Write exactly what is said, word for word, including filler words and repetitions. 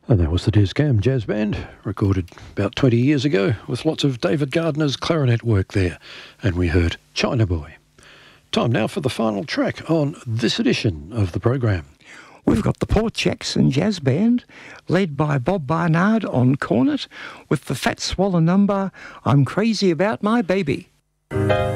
And that was the Des Gam Jazz Band, recorded about twenty years ago, with lots of David Gardner's clarinet work there. And we heard China Boy. Time now for the final track on this edition of the program. We've got the Port Jackson Jazz Band, led by Bob Barnard on cornet, with the Fat Swallow number, I'm Crazy About My Baby.